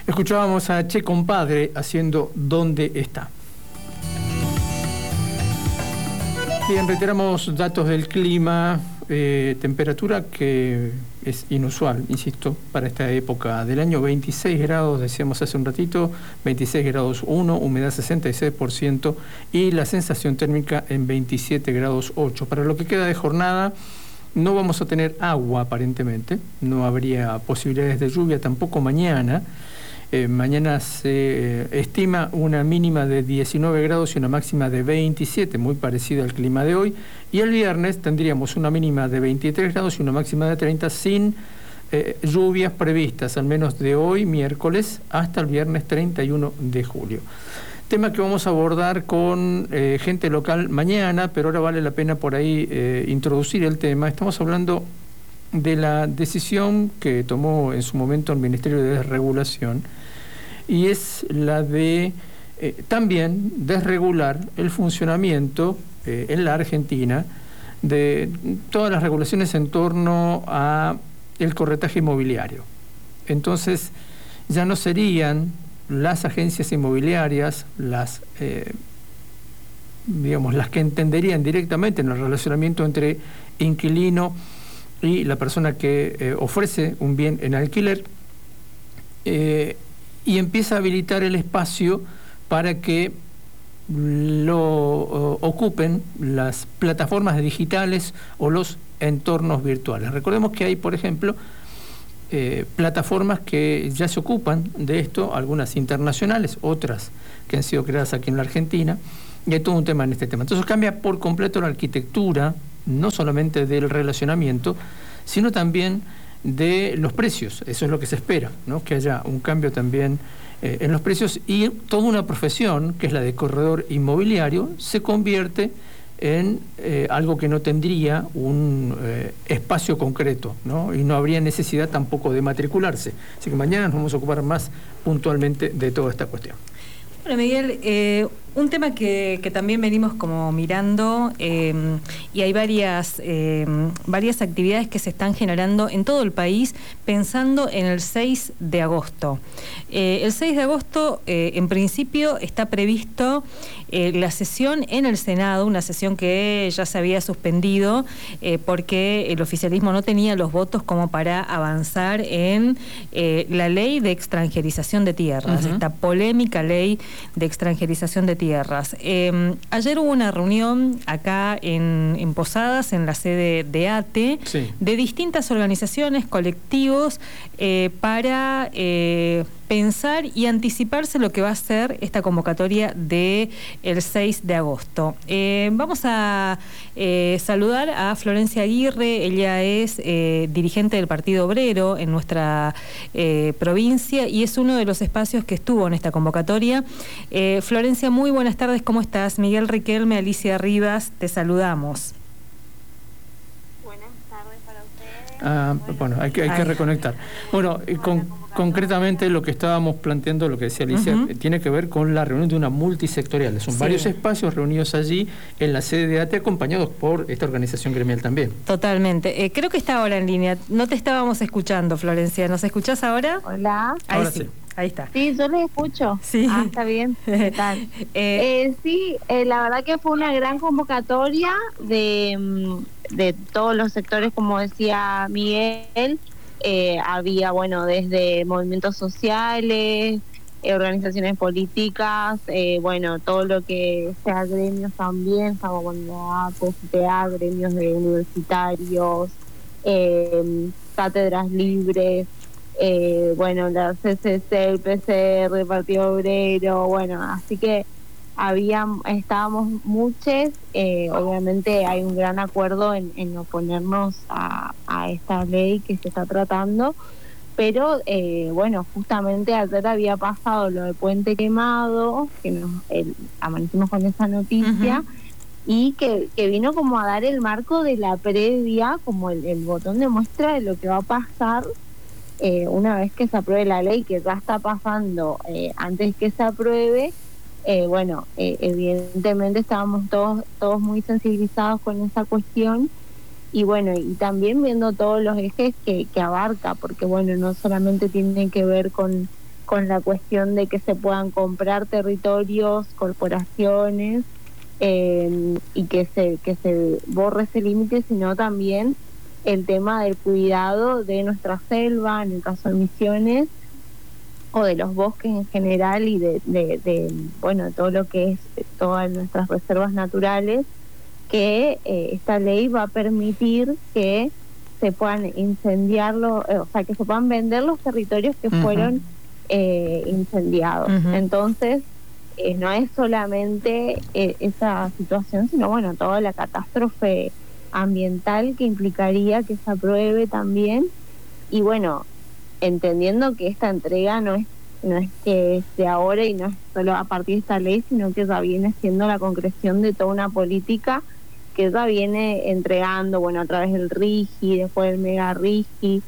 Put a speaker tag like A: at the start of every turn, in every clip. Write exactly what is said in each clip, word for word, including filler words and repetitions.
A: Escuchábamos a Che Compadre haciendo ¿Dónde está? Bien, reiteramos datos del clima, eh, temperatura que es inusual, insisto, para esta época del año. Veintiséis grados, decíamos hace un ratito, veintiséis grados uno, humedad sesenta y seis por ciento y la sensación térmica en veintisiete grados ocho. Para lo que queda de jornada, no vamos a tener agua aparentemente, no habría posibilidades de lluvia tampoco mañana. Eh, mañana se eh, estima una mínima de diecinueve grados y una máxima de veintisiete, muy parecida al clima de hoy. Y el viernes tendríamos una mínima de veintitrés grados y una máxima de treinta, sin eh, lluvias previstas, al menos de hoy, miércoles, hasta el viernes treinta y uno de julio. Tema que vamos a abordar con eh, gente local mañana, pero ahora vale la pena por ahí eh, introducir el tema. Estamos hablando de la decisión que tomó en su momento el Ministerio de Desregulación, y es la de eh, también desregular el funcionamiento eh, en la Argentina de todas las regulaciones en torno a el corretaje inmobiliario. Entonces ya no serían las agencias inmobiliarias las eh, digamos las que entenderían directamente en el relacionamiento entre inquilino y la persona que eh, ofrece un bien en alquiler, eh, y empieza a habilitar el espacio para que lo uh, ocupen las plataformas digitales o los entornos virtuales. Recordemos que hay, por ejemplo, eh, plataformas que ya se ocupan de esto, algunas internacionales, otras que han sido creadas aquí en la Argentina, y hay todo un tema en este tema. Entonces cambia por completo la arquitectura, no solamente del relacionamiento, sino también de los precios. Eso es lo que se espera, ¿no? Que haya un cambio también eh, en los precios, y toda una profesión, que es la de corredor inmobiliario, se convierte en eh, algo que no tendría un eh, espacio concreto, ¿no? Y no habría necesidad tampoco de matricularse. Así que mañana nos vamos a ocupar más puntualmente de toda esta cuestión.
B: Bueno, Miguel, eh, un tema que, que también venimos como mirando, eh, y hay varias, eh, varias actividades que se están generando en todo el país pensando en el seis de agosto. Eh, el seis de agosto, eh, en principio, está previsto eh, la sesión en el Senado, una sesión que ya se había suspendido eh, porque el oficialismo no tenía los votos como para avanzar en eh, la ley de extranjerización de tierras, uh-huh. esta polémica ley de extranjerización de tierras. Eh, ayer hubo una reunión acá en, en Posadas, en la sede de A T E, sí. de distintas organizaciones, colectivos, eh, para eh, pensar y anticiparse lo que va a ser esta convocatoria del seis de agosto. Eh, vamos a eh, saludar a Florencia Aguirre. Ella es eh, dirigente del Partido Obrero en nuestra eh, provincia y es uno de los espacios que estuvo en esta convocatoria. Eh, Florencia, muy buenas tardes, ¿cómo estás? Miguel Riquelme, Alicia Rivas, te saludamos.
C: Buenas tardes para ustedes.
A: Ah, bueno, hay que, hay que reconectar. Bueno, con... Concretamente lo que estábamos planteando, lo que decía Alicia, uh-huh. tiene que ver con la reunión de una multisectorial. Son sí. varios espacios reunidos allí en la sede de A T E, acompañados por esta organización gremial también.
B: Totalmente. Eh, creo que está ahora en línea. No te estábamos escuchando, Florencia. ¿Nos escuchás ahora?
C: Hola.
B: Ahí
A: ahora
B: sí.
A: sí.
B: Ahí está.
C: Sí, yo les escucho.
B: Sí.
C: Ah, está bien. ¿Qué tal? eh, eh, sí, eh, la verdad que fue una gran convocatoria de, de todos los sectores, como decía Miguel. Eh, había, bueno, desde movimientos sociales, eh, organizaciones políticas, eh, bueno, todo lo que sea gremios también, estaba bueno, A P T A, gremios de universitarios, eh, cátedras libres, eh, bueno, la C C C, el P C R, el Partido Obrero, bueno, así que había, estábamos muchos, eh, obviamente hay un gran acuerdo en, en oponernos a, a esta ley que se está tratando, pero eh, bueno, justamente ayer había pasado lo del Puente Quemado, que nos el, amanecimos con esa noticia, uh-huh. y que, que vino como a dar el marco de la previa, como el, el botón de muestra de lo que va a pasar eh, una vez que se apruebe la ley, que ya está pasando eh, antes que se apruebe. Eh, bueno, eh, evidentemente estábamos todos todos muy sensibilizados con esa cuestión y bueno, y también viendo todos los ejes que, que abarca, porque bueno, no solamente tiene que ver con con la cuestión de que se puedan comprar territorios, corporaciones, eh, y que se, que se borre ese límite, sino también el tema del cuidado de nuestra selva, en el caso de Misiones, o de los bosques en general y de, de, de bueno, todo lo que es todas nuestras reservas naturales, que eh, esta ley va a permitir que se puedan incendiarlo, eh, o sea, que se puedan vender los territorios que uh-huh. fueron eh, incendiados. Uh-huh. Entonces, eh, no es solamente eh, esa situación, sino, bueno, toda la catástrofe ambiental que implicaría que se apruebe también. Y bueno, entendiendo que esta entrega no es no es que de ahora y no es solo a partir de esta ley, sino que ya viene siendo la concreción de toda una política que ya viene entregando, bueno, a través del RIGI, después del Mega RIGI,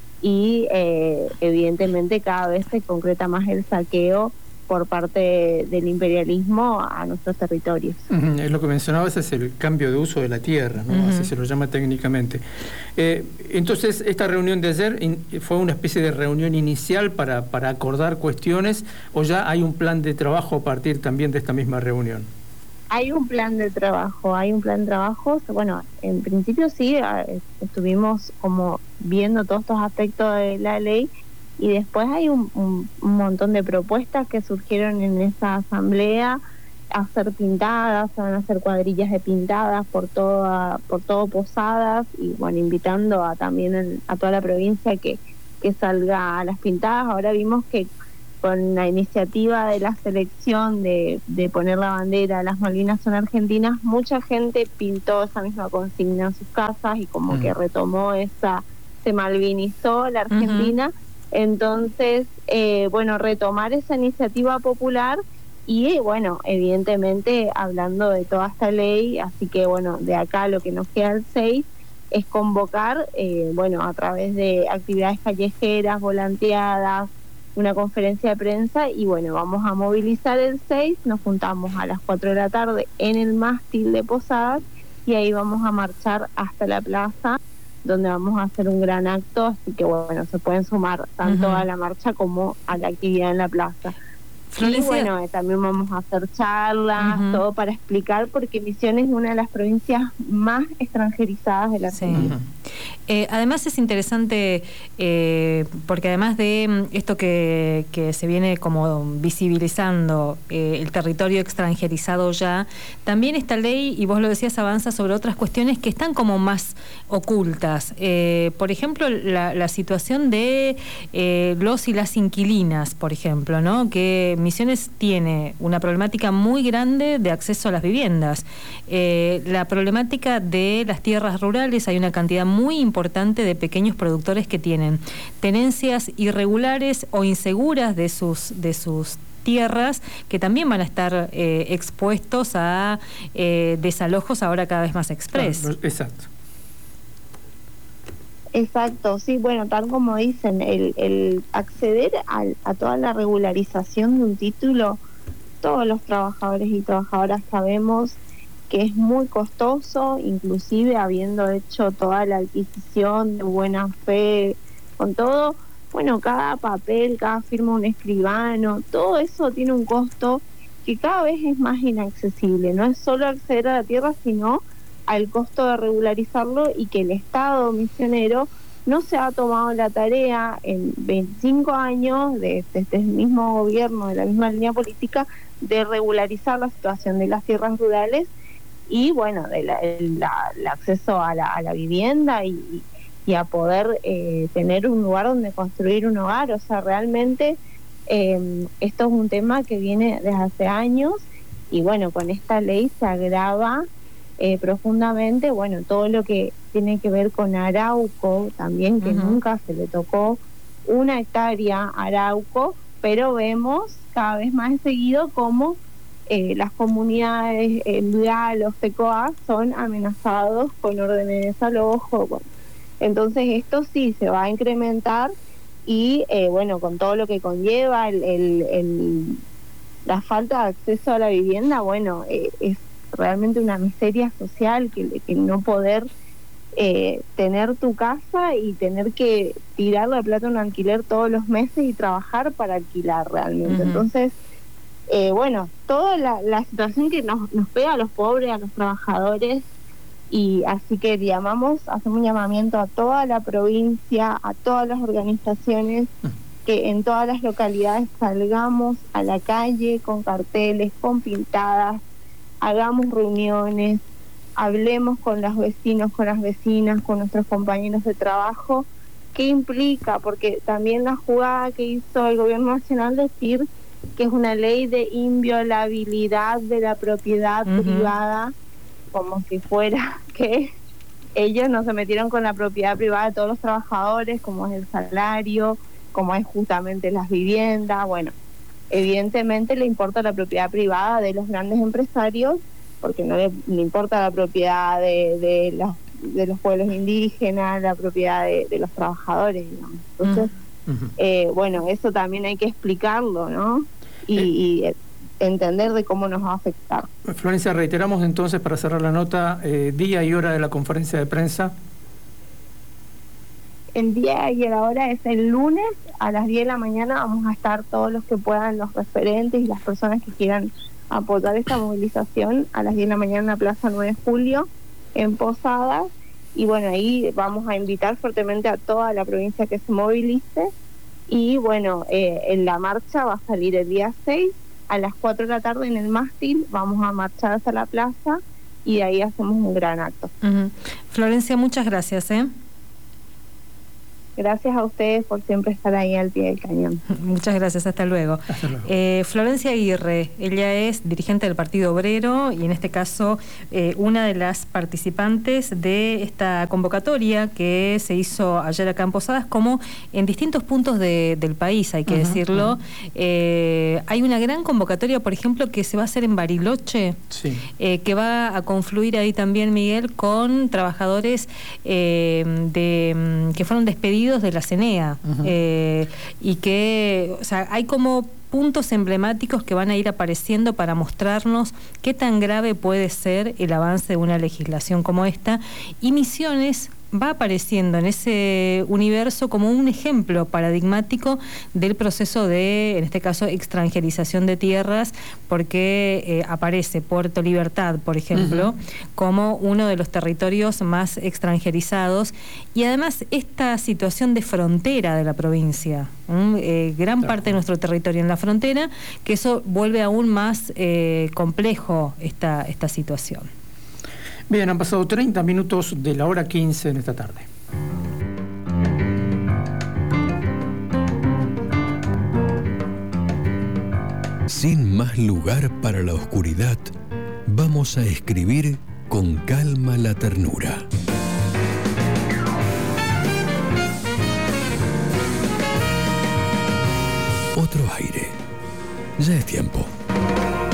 C: y eh, evidentemente cada vez se concreta más el saqueo por parte del imperialismo a nuestros territorios.
A: Uh-huh. Es lo que mencionabas, es el cambio de uso de la tierra, ¿no? Uh-huh. Así se lo llama técnicamente. Eh, entonces, esta reunión de ayer in, fue una especie de reunión inicial para, para acordar cuestiones, ¿o ya hay un plan de trabajo a partir también de esta misma reunión?
C: Hay un plan de trabajo, hay un plan de trabajo. Bueno, en principio sí, estuvimos como viendo todos estos aspectos de la ley, y después hay un, un, un montón de propuestas que surgieron en esa asamblea a ser pintadas, se van a hacer cuadrillas de pintadas por toda, por todo Posadas, y bueno, invitando a también el, a toda la provincia que, que salga a las pintadas. Ahora vimos que con la iniciativa de la selección de, de poner la bandera Las Malvinas son argentinas, mucha gente pintó esa misma consigna en sus casas y como uh-huh. que retomó esa, se malvinizó la Argentina. Uh-huh. Entonces, eh, bueno, retomar esa iniciativa popular y, bueno, evidentemente hablando de toda esta ley, así que, bueno, de acá lo que nos queda el seis es convocar, eh, bueno, a través de actividades callejeras, volanteadas, una conferencia de prensa, y, bueno, vamos a movilizar el seis, nos juntamos a las cuatro de la tarde en el mástil de Posadas y ahí vamos a marchar hasta la plaza, donde vamos a hacer un gran acto, así que bueno, se pueden sumar tanto uh-huh. a la marcha como a la actividad en la plaza. Y bueno, eh, también vamos a hacer charlas, uh-huh. todo para explicar, porque Misiones es una de las provincias más extranjerizadas de la Argentina.
B: Sí. Eh, además es interesante, eh, porque además de esto que, que se viene como visibilizando, eh, el territorio extranjerizado ya, también esta ley, y vos lo decías, avanza sobre otras cuestiones que están como más ocultas. Eh, por ejemplo, la, la situación de eh, los y las inquilinas, por ejemplo, ¿no? Que Misiones tiene una problemática muy grande de acceso a las viviendas. Eh, la problemática de las tierras rurales, hay una cantidad muy importante de pequeños productores que tienen tenencias irregulares o inseguras de sus, de sus tierras, que también van a estar eh, expuestos a eh, desalojos ahora cada vez más express.
A: Claro, exacto.
C: Exacto, sí, bueno, tal como dicen, el, el acceder al, a toda la regularización de un título, todos los trabajadores y trabajadoras sabemos que es muy costoso, inclusive habiendo hecho toda la adquisición de buena fe, con todo, bueno, cada papel, cada firma de un escribano, todo eso tiene un costo que cada vez es más inaccesible. No es solo acceder a la tierra, sino al costo de regularizarlo, y que el Estado misionero no se ha tomado la tarea en veinticinco años de, de este mismo gobierno, de la misma línea política, de regularizar la situación de las tierras rurales y, bueno, de la, el, la, el acceso a la, a la vivienda y, y a poder eh, tener un lugar donde construir un hogar. O sea, realmente eh, esto es un tema que viene desde hace años, y, bueno, con esta ley se agrava Eh, profundamente, bueno, todo lo que tiene que ver con Arauco también, que uh-huh. nunca se le tocó una hectárea a Arauco, pero vemos cada vez más seguido cómo eh, las comunidades eh, rurales, los T E C O A, son amenazados con órdenes de desalojo. Bueno, entonces esto sí se va a incrementar y, eh, bueno, con todo lo que conlleva el, el, el, la falta de acceso a la vivienda, bueno, eh, es realmente una miseria social que, que no poder eh, tener tu casa y tener que tirar la plata en un alquiler todos los meses y trabajar para alquilar realmente. Uh-huh. Entonces, eh, bueno, toda la, la situación que nos, nos pega a los pobres, a los trabajadores, y así que llamamos, hacemos un llamamiento a toda la provincia, a todas las organizaciones, que en todas las localidades salgamos a la calle con carteles, con pintadas, hagamos reuniones, hablemos con los vecinos, con las vecinas, con nuestros compañeros de trabajo. ¿Qué implica? Porque también la jugada que hizo el gobierno nacional decir que es una ley de inviolabilidad de la propiedad uh-huh. privada, como si fuera que ellos no se metieron con la propiedad privada de todos los trabajadores, como es el salario, como es justamente las viviendas. Bueno, evidentemente le importa la propiedad privada de los grandes empresarios, porque no le, le importa la propiedad de, de, los, de los pueblos indígenas, la propiedad de, de los trabajadores, digamos. Entonces, uh-huh. eh, bueno, eso también hay que explicarlo, ¿no? Y, eh. y entender de cómo nos va a afectar.
A: Florencia, reiteramos entonces, para cerrar la nota, eh, día y hora de la conferencia de prensa.
C: El día y la hora es el lunes a las diez de la mañana. Vamos a estar todos los que puedan, los referentes y las personas que quieran apoyar esta movilización a las diez de la mañana en la Plaza nueve de Julio, en Posadas. Y bueno, ahí vamos a invitar fuertemente a toda la provincia que se movilice. Y bueno, eh, en la marcha va a salir el día seis a las cuatro de la tarde en el mástil. Vamos a marchar hasta la plaza y de ahí hacemos un gran acto.
B: Uh-huh. Florencia, muchas gracias, ¿eh?
C: Gracias a ustedes por siempre estar ahí al pie del cañón.
B: Muchas gracias, hasta luego.
A: Hasta luego.
B: Eh, Florencia Aguirre, ella es dirigente del Partido Obrero y en este caso eh, una de las participantes de esta convocatoria que se hizo ayer acá en Posadas, como en distintos puntos de, del país, hay que uh-huh, decirlo. Uh-huh. Eh, hay una gran convocatoria, por ejemplo, que se va a hacer en Bariloche,
A: sí.
B: eh, que va a confluir ahí también, Miguel, con trabajadores eh, de, que fueron despedidos de la C N E A, uh-huh. eh, y que, o sea, hay como puntos emblemáticos que van a ir apareciendo para mostrarnos qué tan grave puede ser el avance de una legislación como esta, y Misiones va apareciendo en ese universo como un ejemplo paradigmático del proceso de, en este caso, extranjerización de tierras, porque eh, aparece Puerto Libertad, por ejemplo, uh-huh. como uno de los territorios más extranjerizados, y además esta situación de frontera de la provincia, ¿um? eh, gran claro. parte de nuestro territorio en la frontera, que eso vuelve aún más eh, complejo esta, esta situación.
A: Bien, han pasado treinta minutos de la hora quince en esta tarde.
D: Sin más lugar para la oscuridad, vamos a escribir con calma la ternura. Otro aire. Ya es tiempo.